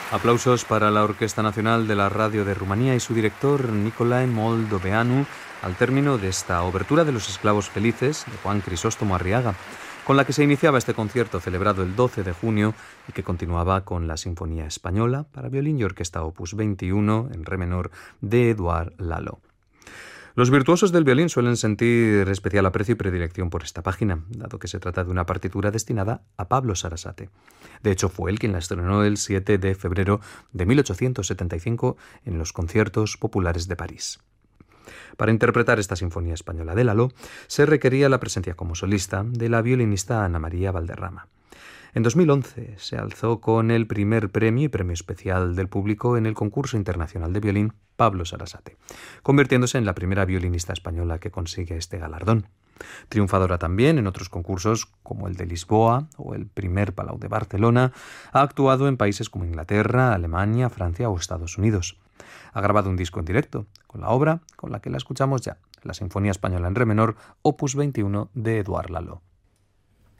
Aplausos para la Orquesta Nacional de la Radio de Rumanía y su director Nicolae Moldoveanu al término de esta obertura de Los Esclavos Felices de Juan Crisóstomo Arriaga, con la que se iniciaba este concierto celebrado el 12 de junio y que continuaba con la Sinfonía Española para violín y orquesta opus 21 en re menor de Édouard Lalo. Los virtuosos del violín suelen sentir especial aprecio y predilección por esta página, dado que se trata de una partitura destinada a Pablo Sarasate. De hecho, fue él quien la estrenó el 7 de febrero de 1875 en los conciertos populares de París. Para interpretar esta Sinfonía Española de Lalo, se requería la presencia como solista de la violinista Ana María Valderrama. En 2011 se alzó con el primer premio y premio especial del público en el concurso internacional de violín Pablo Sarasate, convirtiéndose en la primera violinista española que consigue este galardón. Triunfadora también en otros concursos como el de Lisboa o el primer Palau de Barcelona, ha actuado en países como Inglaterra, Alemania, Francia o Estados Unidos. Ha grabado un disco en directo con la obra con la que la escuchamos ya, la Sinfonía Española en re menor, opus 21 de Édouard Lalo.